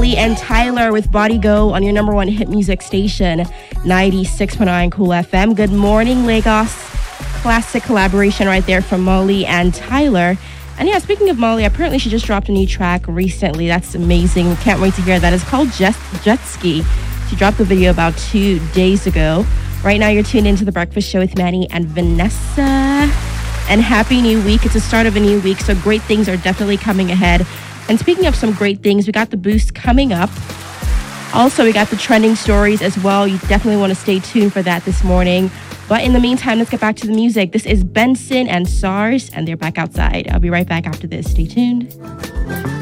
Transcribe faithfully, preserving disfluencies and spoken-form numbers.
Molly and Tyler with Body Go on your number one hit music station, ninety-six point nine Cool F M. Good morning, Lagos. Classic collaboration right there from Molly and Tyler. And yeah, speaking of Molly, apparently she just dropped a new track recently. That's amazing. We can't wait to hear that. It's called Jet, Jet Ski. She dropped the video about two days ago. Right now, you're tuned into The Breakfast Show with Manny and Vanessa. And happy new week. It's the start of a new week, so great things are definitely coming ahead. And speaking of some great things, we got the boost coming up. Also, we got the trending stories as well. You definitely want to stay tuned for that this morning. But in the meantime, let's get back to the music. This is Benson and SARS, and they're back outside. I'll be right back after this. Stay tuned.